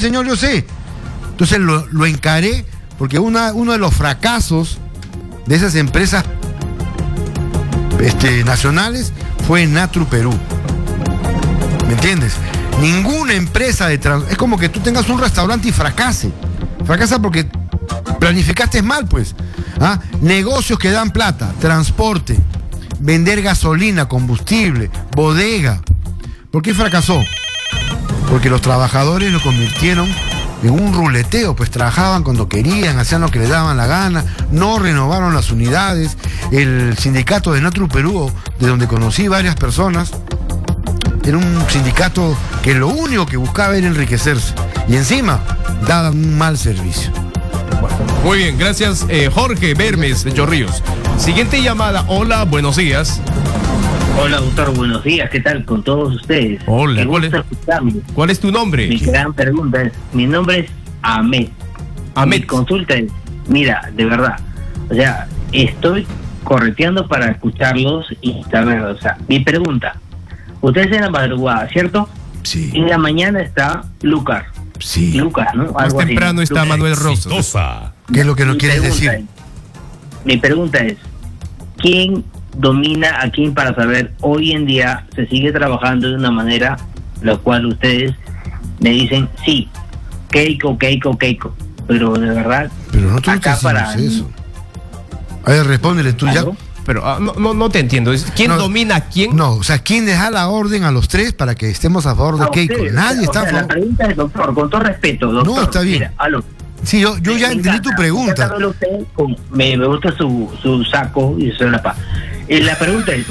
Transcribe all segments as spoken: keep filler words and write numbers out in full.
señor, yo sé. Entonces lo, lo encaré porque una, uno de los fracasos de esas empresas este, nacionales fue Natru Perú. ¿Me entiendes? Ninguna empresa de transporte. Es como que tú tengas un restaurante y fracase. Fracasa porque planificaste mal, pues. ¿Ah? Negocios que dan plata, transporte, vender gasolina, combustible, bodega. ¿Por qué fracasó? Porque los trabajadores lo convirtieron en un ruleteo, pues trabajaban cuando querían, hacían lo que les daban la gana, no renovaron las unidades. El sindicato de Natru Perú, de donde conocí varias personas, era un sindicato que lo único que buscaba era enriquecerse y encima daban un mal servicio. Bueno, muy bien, gracias eh, Jorge Bermes de Chorrillos. Siguiente llamada. Hola, buenos días. Hola, doctor, buenos días, ¿qué tal con todos ustedes? Hola, ¿cuál es, ¿cuál es tu nombre? Mi gran pregunta es, mi nombre es Ahmed. Ahmed. Mi consulta es, mira, de verdad, o sea, estoy correteando para escucharlos y saber, o sea, mi pregunta, ustedes en la madrugada, ¿cierto? Sí. En la mañana está Lucar. Sí. Lucas, ¿no? Más Algo temprano así. está Lucas. Manuel Rosas. ¿Qué es lo que nos Mi quieres pregunta decir? es, mi pregunta es, ¿quién domina a quién para saber? Hoy en día se sigue trabajando de una manera la cual ustedes me dicen sí, Keiko, Keiko, Keiko, pero de verdad Pero no tú no te acá para eso. A ver, respóndele tú ya. ¿Algo? Pero ah, no, no, no te entiendo. ¿Quién No, domina a quién? No, o sea, ¿quién les da la orden a los tres para que estemos a favor de A Keiko? ustedes, Nadie o está sea, a la favor. pregunta es, doctor, con todo respeto, doctor. No, está bien. Mira, aló. Sí, yo, yo ya Me entendí encanta, tu pregunta. Me, encanta verlo a usted con- me, me gusta su, su saco y su solapa. Eh, la pregunta es,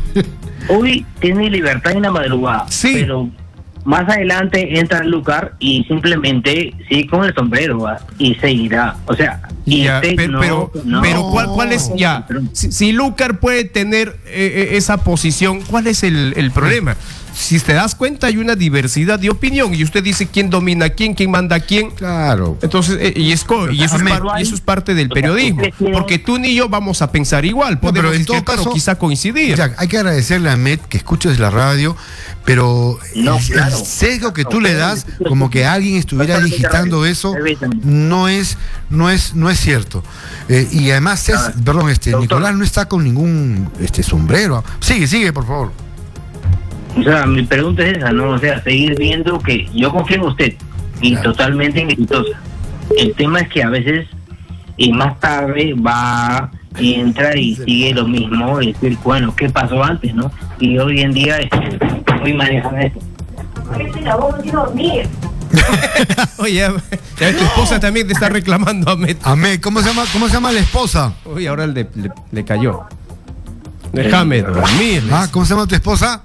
hoy tiene libertad en la madrugada, Sí. pero más adelante entra Lucar y simplemente sigue con el sombrero, ¿va? Y seguirá. O sea, y Ya, usted pero, no, pero, no. pero ¿cuál, cuál es ya? Si, si Lucar puede tener eh, eh, esa posición, ¿cuál es el, el problema? Si te das cuenta, hay una diversidad de opinión y usted dice quién domina a quién, quién manda a quién. Claro. Entonces, eh, y, es co- y, eso es Amén. par- y eso es parte del O sea, periodismo. ustedes tienen- Porque tú ni yo vamos a pensar igual. No, Podemos pero en todo discrepar o caso, quizá coincidir. Jack, hay que agradecerle a Met que escuches la radio, pero No, el, claro. el sesgo que No, tú le pero- das, como que alguien estuviera Permítame, digitando eso, permítame. no es, no es, no es cierto. Eh, y además, es, Ah, perdón, este doctor. Nicolás no está con ningún este sombrero. Sigue, sigue, por favor. O sea, mi pregunta es esa, ¿no? O sea, seguir viendo que yo confío en usted y Claro. totalmente exitosa. El tema es que a veces, y más tarde, va y entra y sigue lo mismo, y decir, bueno, ¿qué pasó antes, no? Y hoy en día, este, hoy manejan esto. Oye, ya, ya tu esposa también te está reclamando a Met. A Met, ¿cómo se llama, cómo se llama la esposa? Uy, ahora le, le, le cayó. Déjame dormir. Ah, ¿cómo se llama tu esposa?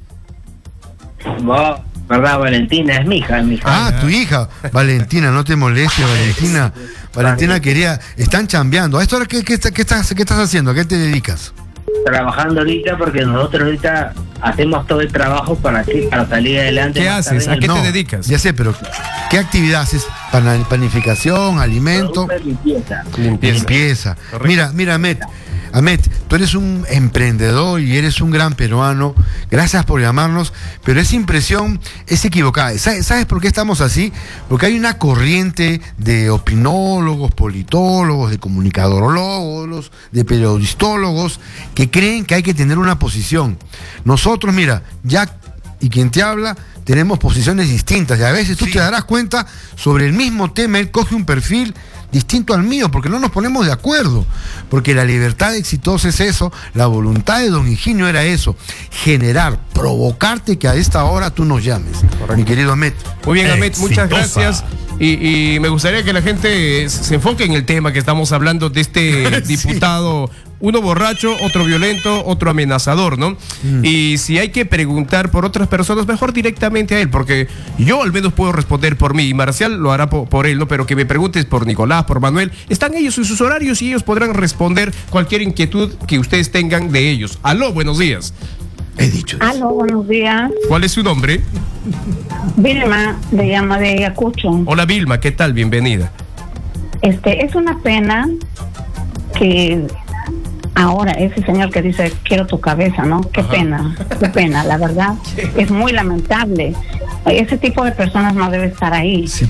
Vos, ¿verdad? Valentina es mi hija, es mi hija. Ah, tu hija. Valentina, no te molestes, Valentina. Valentina quería, están chambeando. ¿A esto ahora qué, qué, está- qué estás, qué estás haciendo? ¿A qué te dedicas? Trabajando ahorita porque nosotros ahorita hacemos todo el trabajo para que para salir adelante. ¿Qué más haces? tarde ¿A qué en el- te dedicas? Ya sé, pero ¿qué actividad haces? Pana- Panificación, alimento, Producto de limpieza. Limpieza. limpieza. Correcto. Mira, mira, Ahmed. Ahmed, tú eres un emprendedor y eres un gran peruano. Gracias por llamarnos, pero esa impresión es equivocada. ¿Sabes, ¿Sabes por qué estamos así? Porque hay una corriente de opinólogos, politólogos, de comunicadorólogos, de periodistólogos que creen que hay que tener una posición. Nosotros, mira, Jack y quien te habla, tenemos posiciones distintas y a veces tú Sí. te darás cuenta sobre el mismo tema, él coge un perfil distinto al mío, porque no nos ponemos de acuerdo, porque la libertad exitosa es eso, la voluntad de don Higinio era eso, generar, provocarte que a esta hora tú nos llames. Mi querido Ahmed. Muy bien, Ahmed, muchas Exitosa. gracias. Y, y me gustaría que la gente se enfoque en el tema que estamos hablando de este Sí. diputado, uno borracho, otro violento, otro amenazador, ¿no? Mm. Y si hay que preguntar por otras personas, mejor directamente a él, porque yo al menos puedo responder por mí y Marcial lo hará po- por él, ¿no? Pero que me preguntes por Nicolás, por Manuel, están ellos en sus horarios y ellos podrán responder cualquier inquietud que ustedes tengan de ellos. Aló, buenos días. He dicho eso. Aló, buenos días. ¿Cuál es su nombre? Vilma, le llama de Ayacucho. Hola Vilma, ¿qué tal? Bienvenida. Este, es una pena que ahora ese señor que dice quiero tu cabeza, ¿no? Qué Ajá. pena, qué pena, la verdad. Es muy lamentable. Ese tipo de personas no debe estar ahí. Sí,